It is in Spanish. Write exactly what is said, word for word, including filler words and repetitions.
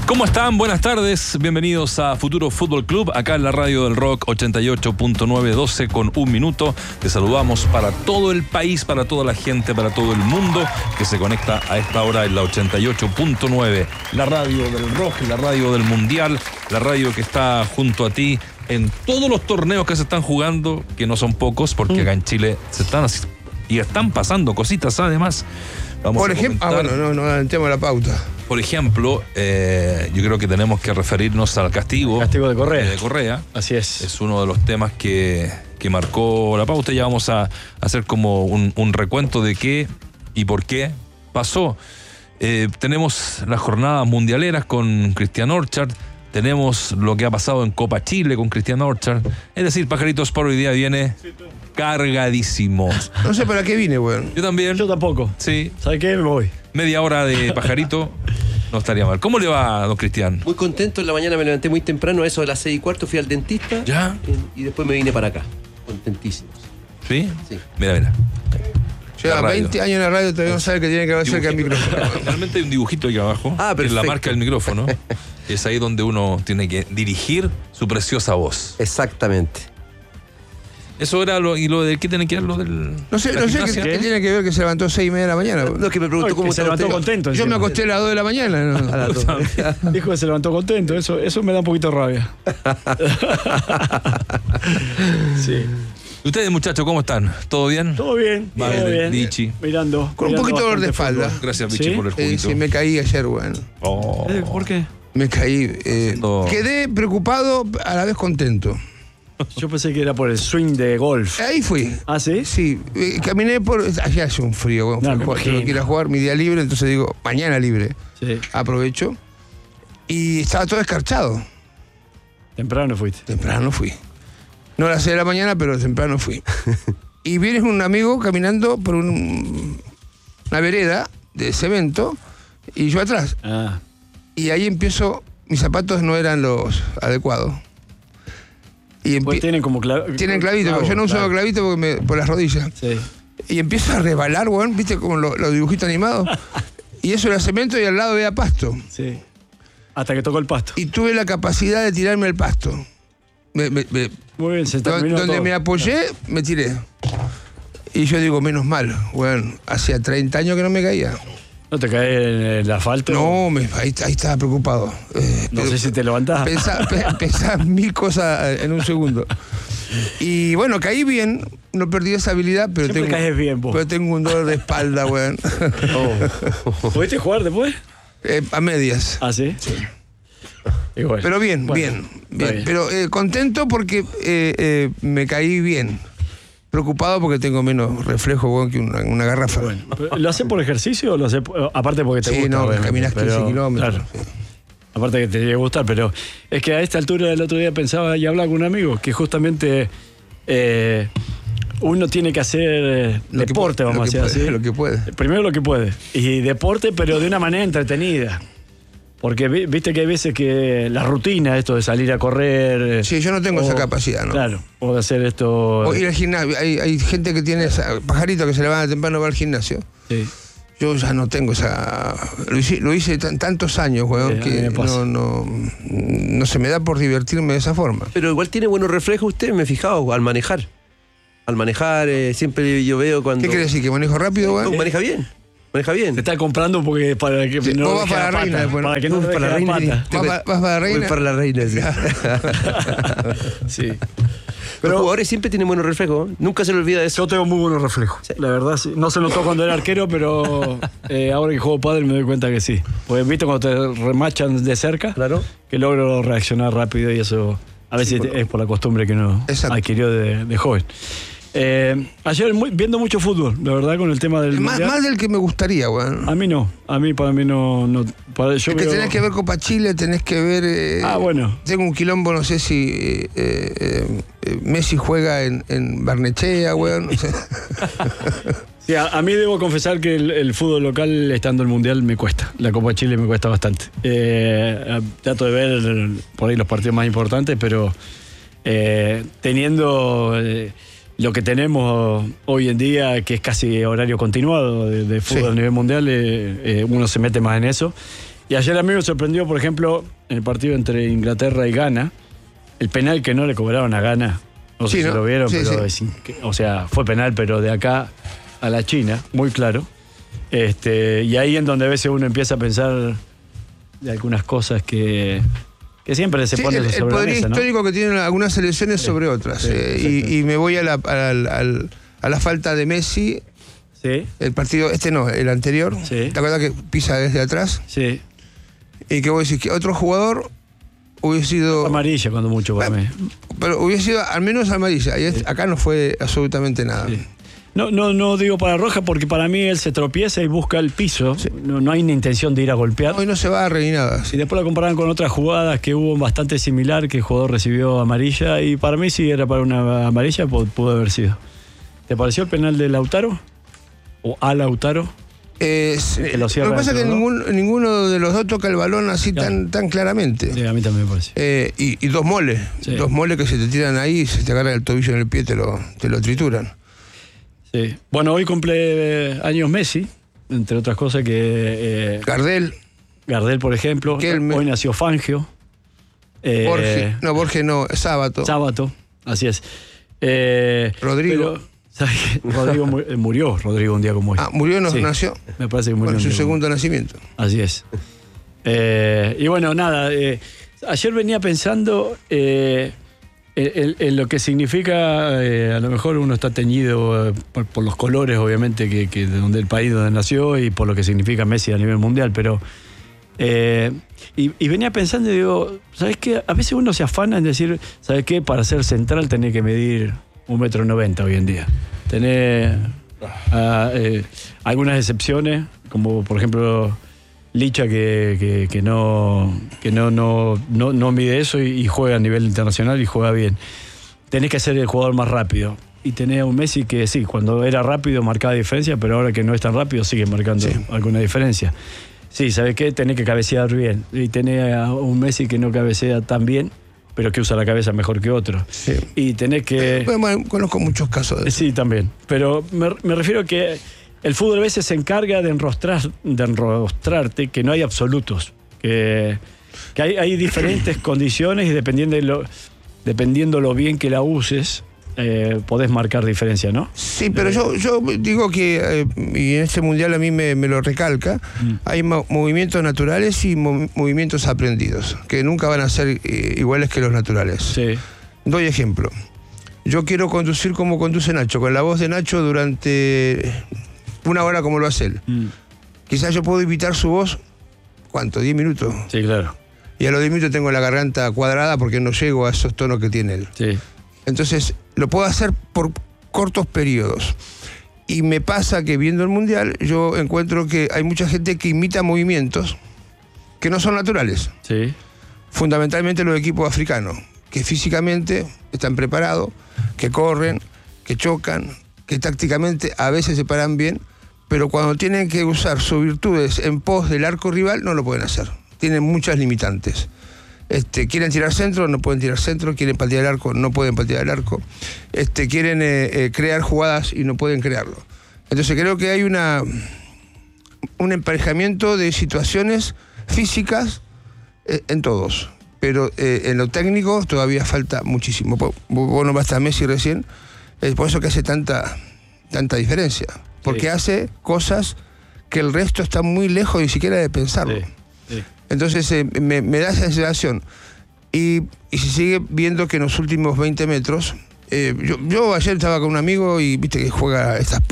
¿Cómo están? Buenas tardes, bienvenidos a Futuro Fútbol Club, acá en la radio del Rock ochenta y ocho punto nueve, doce con un minuto. Te saludamos para todo el país, para toda la gente, para todo el mundo que se conecta a esta hora en la ochenta y ocho punto nueve, la radio del Rock, la radio del Mundial, la radio que está junto a ti en todos los torneos que se están jugando, que no son pocos, porque acá en Chile se están y están pasando cositas además. Vamos Por a ejemplo, ah, bueno, no, no adelantemos la pauta. Por ejemplo, eh, yo creo que tenemos que referirnos al castigo. Castigo de Correa. De Correa. Así es. Es uno de los temas que, que marcó la pauta. Ya vamos a hacer como un, un recuento de qué y por qué pasó. Eh, tenemos las jornadas mundialeras con Cristian Orchard. Tenemos lo que ha pasado en Copa Chile con Cristian Orchard. Es decir, Pajarito Sport hoy día viene cargadísimo. No sé para qué vine, weón. Yo también. Yo tampoco. Sí. ¿Sabes qué? Me voy. Media hora de Pajarito no estaría mal. ¿Cómo le va, don Cristian? Muy contento, en la mañana me levanté muy temprano, a eso de las seis y cuarto fui al dentista. ¿Ya? Y, y después me vine para acá, contentísimos. ¿Sí? Sí. Mira, mira. Lleva veinte años en la radio, todavía no sabe que tiene que hablar cerca del micrófono. Realmente hay un dibujito ahí abajo. Ah, que es la perfecto. marca del micrófono. Es ahí donde uno tiene que dirigir su preciosa voz. Exactamente. Eso era lo, y lo de qué tiene que ver lo del. No sé, la no sé qué, gimnasia? qué tiene que ver que se levantó a seis y media de la mañana. No, es que me preguntó No, cómo que se estaba levantó usted. contento. Yo me encima. acosté a las dos de la mañana. ¿no? A las dos. Dijo que se levantó contento. Eso, eso me da un poquito de rabia. Sí. ¿Y ustedes, muchachos, cómo están? ¿Todo bien? Todo bien. Vale, todo bien. Vichy. Mirando. Con un mirando poquito de dolor de bastante espalda. fútbol. Gracias, Vichy, ¿Sí? por el Eh, juguito. sí, me caí ayer, weón. Oh. Eh, ¿Por qué? Me caí. eh, Haciendo- Quedé preocupado, a la vez contento. Yo pensé que era por el swing de golf. Ahí fui. ¿Ah, sí? Sí, eh, caminé por. Allá hace un frío, weón. No, Fui a me jugar, imagino. tengo que ir a jugar mi día libre, entonces digo, mañana libre. Sí. Aprovecho. Y estaba todo escarchado. Temprano fuiste. Temprano fui. No a las seis de la mañana, pero temprano fui. Y viene un amigo caminando por un- una vereda de cemento y yo atrás. Ah. Y ahí empiezo, mis zapatos no eran los adecuados. Y Pues empie- tienen como clav tienen clavito, clavo, yo no uso claro. clavito porque me- por las rodillas. Sí. Y empiezo a rebalar, weón, viste como lo- los dibujitos animados. Y eso era cemento y al lado había pasto. Sí. Hasta que tocó el pasto. Y tuve la capacidad de tirarme el pasto. Me- me- me- Muy bien, se Do- terminó donde todo. me apoyé, me tiré. Y yo digo, menos mal, weón, hacía treinta años que no me caía. ¿No te caes en el asfalto? No, me, ahí, ahí estaba preocupado. Eh, No pero sé si te levantás. Pensaba, pe- pensaba mil cosas en un segundo. Y bueno, caí bien, no perdí esa habilidad, pero Siempre tengo, caes bien, vos. pero tengo un dolor de espalda, weón. Oh. ¿Pudiste jugar después? Eh, a medias. Ah, ¿sí? Y bueno. Pero bien, Bueno, bien, está bien. bien. Pero eh, contento porque eh, eh, me caí bien. Preocupado porque tengo menos reflejo, weón, que una, una garrafa. Bueno, ¿pero ¿lo haces por ejercicio o lo haces por- aparte porque te Sí, gusta? no, obviamente, caminás quince pero- kilómetros. Claro. Aparte que te tiene que gustar, pero es que a esta altura del otro día pensaba y hablaba con un amigo que justamente eh, uno tiene que hacer eh, Lo que deporte, puede, vamos a lo decir que así. puede, lo que puede. Primero lo que puede. Y deporte, pero de una manera entretenida. Porque vi- viste que hay veces que la rutina, esto de salir a correr. eh, Sí, yo no tengo o- esa capacidad, ¿no? Claro, o de hacer esto. O ir al gimnasio. Hay, hay gente que tiene esa, pajarito que se levanta temprano va al gimnasio. Sí. Yo ya no tengo esa. Lo hice, lo hice tan- tantos años, weón, Sí, a mí que me pasa. no, no, no se me da por divertirme de esa forma. Pero igual tiene buenos reflejos usted, me he fijado, al manejar. Al manejar, eh, siempre yo veo cuando... ¿Qué quiere decir? ¿Que manejo rápido, No, weón? maneja bien, maneja bien. Te está comprando porque para que Sí, no vos vas deje para la la reina pata, después, ¿no? para que no Vos deje para la la reina, pata. ¿Vas, pa- vas para la reina? Voy para la reina, sí. Sí. Pero los jugadores siempre tienen buenos reflejos, nunca se le olvida de eso. Yo tengo muy buenos reflejos. Sí. La verdad, sí. No se notó cuando era arquero, pero eh, ahora que juego pádel me doy cuenta que sí. Porque viste cuando te remachan de cerca, Claro. que logro reaccionar rápido y eso a veces es por la costumbre que uno Exacto. adquirió de, de joven. Eh, ayer muy- viendo mucho fútbol, la verdad, con el tema del Más, mundial. más del que me gustaría, weón. A mí no, a mí para mí no. no para, yo Es que veo- tenés que ver Copa Chile, tenés que ver. eh, Ah, bueno. Tengo un quilombo, no sé si eh, eh, eh, Messi juega en, en Barnechea, weón. O sea, Sí, a, a mí debo confesar que el, el fútbol local, estando el Mundial, me cuesta. La Copa Chile me cuesta bastante. Eh, trato de ver por ahí los partidos más importantes, pero eh, teniendo eh, lo que tenemos hoy en día, que es casi horario continuado de, de fútbol Sí. a nivel mundial, eh, eh, uno se mete más en eso. Y ayer a mí me sorprendió, por ejemplo, en el partido entre Inglaterra y Ghana, el penal que no le cobraron a Ghana. No sé Sí, si ¿no? lo vieron, Sí, pero sí. es inc- o sea, fue penal, pero de acá a la China, muy claro. Este, y ahí en donde a veces uno empieza a pensar de algunas cosas que, que siempre se Sí, ponen el, el sobre la poderío mesa, ¿no? histórico que tienen algunas selecciones Sí, sobre otras. sí, eh, y, y me voy a la, al- al- a la falta de Messi, Sí, el partido, este no, el anterior. Sí. ¿Te acuerdas que pisa desde atrás? sí. Y que vos decís que otro jugador hubiese sido. Amarilla cuando mucho para mí. Pero hubiese sido al menos amarilla. Y este- acá no fue absolutamente nada. Sí. No, no, no digo para roja porque para mí él se tropieza y busca el piso. No, no hay ni intención de ir a golpear. Hoy no se va a reír nada. Y después la comparan con otras jugadas que hubo bastante similar, que el jugador recibió amarilla. Y para mí, si era para una amarilla, pu- pudo haber sido. ¿Te pareció el penal de Lautaro? ¿O a Lautaro? Eh, que lo lo cierra que pasa es que entre los ningún- ninguno de los dos toca el balón así Claro. tan, tan claramente. Sí, a mí también me pareció. Eh, y, y dos moles. Sí. Dos moles que se te tiran ahí, se te agarran el tobillo en el pie, te lo, te lo trituran. Sí. Bueno, hoy cumple eh, años Messi, entre otras cosas que eh, Gardel, Gardel, por ejemplo. Kelme. Hoy nació Fangio. Eh, Borges, no, Borges no, Sábato. Sábato, así es. Eh, Rodrigo. pero, ¿sabes qué? Rodrigo mu- eh, murió, Rodrigo, un día como hoy. Ah, murió, no Sí, nació. Me parece que murió. Bueno, un su día como hoy. segundo nacimiento. Así es. Eh, y bueno, nada, eh, ayer venía pensando eh, en, en lo que significa, eh, a lo mejor uno está teñido eh, por, por los colores, obviamente, que, que de donde el país donde nació y por lo que significa Messi a nivel mundial, pero... eh, y, y venía pensando y digo, ¿sabes qué? A veces uno se afana en decir, ¿sabes qué? Para ser central tenés que medir un metro noventa hoy en día. Tenés ah, eh, algunas excepciones, como por ejemplo Licha que, que, que no que no, no, no, no mide eso y, y juega a nivel internacional y juega bien. Tenés que ser el jugador más rápido. Y tenés a un Messi que sí, cuando era rápido marcaba diferencia, pero ahora que no es tan rápido sigue marcando Sí. alguna diferencia. Sí, ¿sabes qué? Tenés que cabecear bien. Y tenés a un Messi que no cabecea tan bien, pero que usa la cabeza mejor que otro. Sí. Y tenés que... Bueno, bueno, conozco muchos casos de eso. Sí, también. Pero me, me refiero que el fútbol a veces se encarga de, enrostrar, de enrostrarte que no hay absolutos. Que, que hay, hay diferentes condiciones y dependiendo de lo, dependiendo lo bien que la uses, eh, podés marcar diferencia, ¿no? Sí, pero yo, yo digo que, eh, y en este mundial a mí me, me lo recalca, Mm. hay mo- movimientos naturales y mo- movimientos aprendidos, que nunca van a ser eh, iguales que los naturales. Sí. Doy ejemplo. Yo quiero conducir como conduce Nacho, con la voz de Nacho durante una hora como lo hace él. Mm. Quizás yo puedo imitar su voz, ¿cuánto? ¿diez minutos? Sí, claro. Y a los diez minutos tengo la garganta cuadrada porque no llego a esos tonos que tiene él. Sí. Entonces, lo puedo hacer por cortos periodos. Y me pasa que viendo el Mundial, yo encuentro que hay mucha gente que imita movimientos que no son naturales. Sí. Fundamentalmente los equipos africanos, que físicamente están preparados, que corren, que chocan, que tácticamente a veces se paran bien, pero cuando tienen que usar sus virtudes en pos del arco rival, no lo pueden hacer. Tienen muchas limitantes. Este, quieren tirar centro, no pueden tirar centro, quieren patear el arco, no pueden patear el arco, este, quieren eh, eh, crear jugadas y no pueden crearlo. Entonces creo que hay una un emparejamiento de situaciones físicas eh, en todos, pero eh, en lo técnico todavía falta muchísimo. Vos, vos nombraste a Messi recién, es por eso que hace tanta, tanta diferencia, porque Sí. hace cosas que el resto está muy lejos ni siquiera de pensarlo. Sí. Sí. Entonces eh, me, me da esa sensación. Y, y se sigue viendo que en los últimos veinte metros, eh, yo, yo ayer estaba con un amigo y viste que juega estas